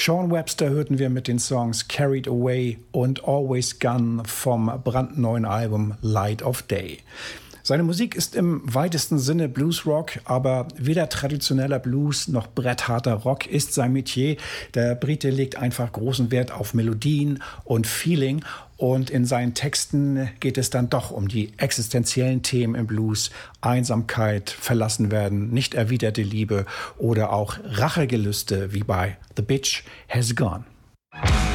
Sean Webster hörten wir mit den Songs Carried Away und Always Gone vom brandneuen Album Light of Day. Seine Musik ist im weitesten Sinne Bluesrock, aber weder traditioneller Blues noch brettharter Rock ist sein Metier. Der Brite legt einfach großen Wert auf Melodien und Feeling. Und in seinen Texten geht es dann doch um die existenziellen Themen im Blues. Einsamkeit, Verlassenwerden, nicht erwiderte Liebe oder auch Rachegelüste wie bei The Bitch Has Gone.